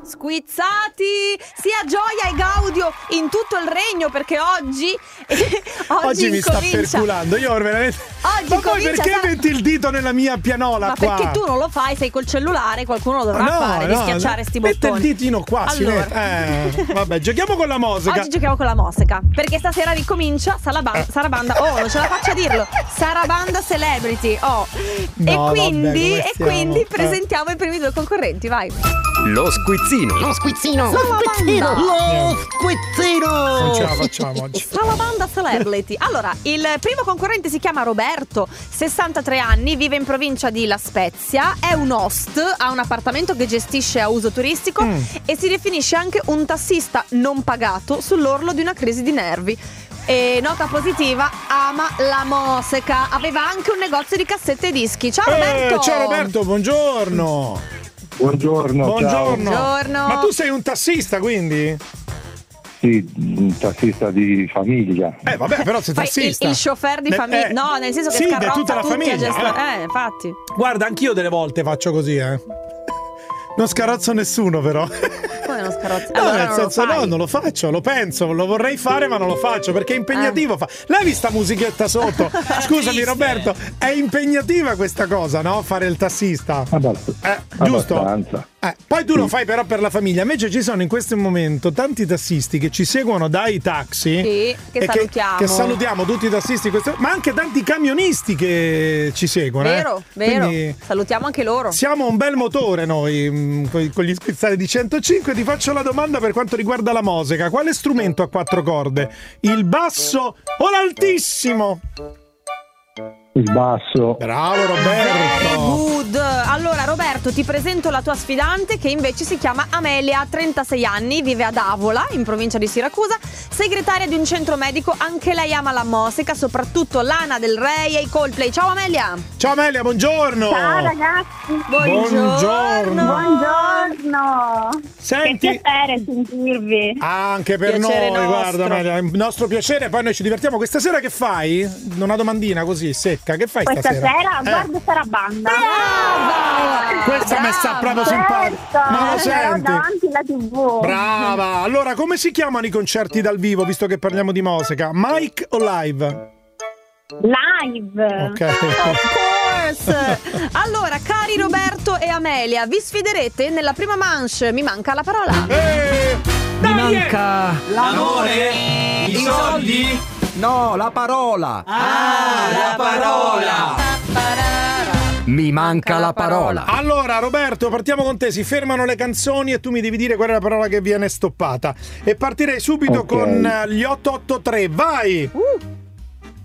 squizzati, sia gioia e gaudio in tutto il regno, perché oggi mi sta perculando. Io veramente. Oggi ma poi perché metti il dito nella mia pianola? Ma qua? Perché tu non lo fai, sei col cellulare, qualcuno lo dovrà fare, di schiacciare sti bottoni. Mette il ditino qua, allora. Vabbè, giochiamo con la musica. Oggi giochiamo con la musica, perché stasera ricomincia Sarabanda. Oh, non ce la faccio a dirlo. Sarabanda Celebrity. No, e quindi presentiamo i primi due concorrenti, vai. Lo squizzino. Lo squizzino. Non ce la facciamo oggi. Sarabanda Celebrity. Allora, il primo concorrente si chiama Roberto, 63 anni, vive in provincia di La Spezia, è un host, ha un appartamento che gestisce a uso turistico e si definisce anche un tassista non pagato sull'orlo di una crisi di nervi. E nota positiva, ama la musica. Aveva anche un negozio di cassette e dischi. Ciao Roberto. Ciao Roberto, buongiorno. Buongiorno. Ciao. Buongiorno. Ma tu sei un tassista, quindi? Sì, un tassista di famiglia. Vabbè, però sei tassista. Il chauffeur di famiglia. No, nel senso che sì, scarrozza tutta la tutti famiglia. Infatti. Guarda, anch'io delle volte faccio così, Non scarrozzo nessuno, però. Come non scarrozzo? No, Allora nel senso, no, non lo faccio, lo penso, lo vorrei fare, ma non lo faccio perché è impegnativo. Levi sta musichetta sotto. Scusami, Roberto, è impegnativa questa cosa, no? Fare il tassista. Giusto? Abbastanza. Poi tu lo fai però per la famiglia. Invece ci sono in questo momento tanti tassisti che ci seguono dai taxi. Sì, che salutiamo. Che salutiamo tutti i tassisti, ma anche tanti camionisti che ci seguono. Vero. Quindi salutiamo anche loro. siamo un bel motore noi con gli squizzati di 105. Ti faccio la domanda per quanto riguarda la musica. Quale strumento a 4 corde? Il basso o l'altissimo? Il basso. Bravo Roberto. Very good. Allora Roberto, ti presento la tua sfidante, che invece si chiama Amelia, 36 anni, vive ad Avola in provincia di Siracusa, segretaria di un centro medico. Anche lei ama la musica, soprattutto Lana Del Rey e i Coldplay. Ciao Amelia. Ciao Amelia, buongiorno. Ciao ragazzi. Buongiorno. Senti, che piacere sentirvi. anche per Piacere noi, nostro. guarda Amelia, è un nostro piacere. Poi noi ci divertiamo. Questa sera che fai? Una domandina così secca. Che fai Questa stasera? sera guardo Sarabanda. Questa mi sta proprio simpatica. Ma lo senti? Davanti la TV. Brava. Allora, come si chiamano i concerti dal vivo, visto che parliamo di musica? Mic o live? Live. Ok. Of course. Allora, cari Roberto e Amelia, vi sfiderete nella prima manche. Mi manca la parola. Mi manca L'amore? I soldi? No, la parola. La parola! Mi manca la parola. Allora Roberto, partiamo con te. Si fermano le canzoni e tu mi devi dire qual è la parola che viene stoppata. E partirei subito con gli 883. Vai!